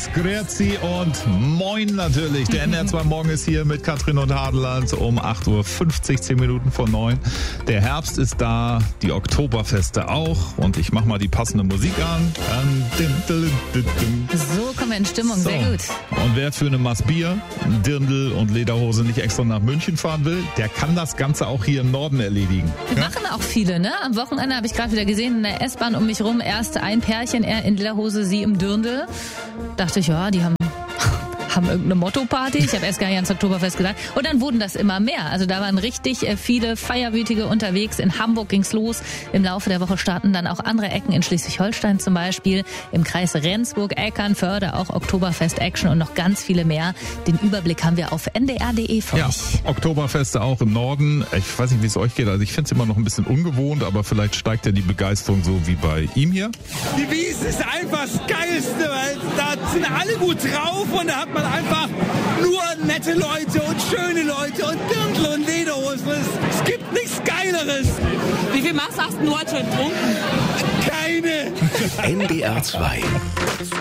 Grüezi und moin natürlich. Der NDR 2 Morgen ist hier mit Katrin und Hadeland um 8.50 Uhr, 10 Minuten vor 9. Der Herbst ist da, die Oktoberfeste auch und ich mach mal die passende Musik an. So kommen wir in Stimmung, sehr gut. Und wer für eine Maß Bier, Dirndl und Lederhose nicht extra nach München fahren will, der kann das Ganze auch hier im Norden erledigen. Wir machen auch viele, ne? Am Wochenende habe ich gerade wieder gesehen, in der S-Bahn um mich rum, erst ein Pärchen, er in Lederhose, sie im Dirndl. Dachte ich, ja, die haben irgendeine Motto-Party. Ich habe erst gar nicht ans Oktoberfest gedacht. Und dann wurden das immer mehr. Also da waren richtig viele Feierwütige unterwegs. In Hamburg ging's los. Im Laufe der Woche starten dann auch andere Ecken in Schleswig-Holstein zum Beispiel. Im Kreis Rendsburg, Eckernförde auch Oktoberfest-Action und noch ganz viele mehr. Den Überblick haben wir auf ndr.de für euch. Oktoberfeste auch im Norden. Ich weiß nicht, wie es euch geht. Also ich finde es immer noch ein bisschen ungewohnt, aber vielleicht steigt ja die Begeisterung so wie bei ihm hier. Die Wies ist einfach das Geilste, weil da sind alle gut drauf und da hat man einfach nur nette Leute und schöne Leute und Dirndl und Lederhosen. Es gibt nichts Geileres. Wie viel Maß hast du heute schon getrunken? Keine. NDR 2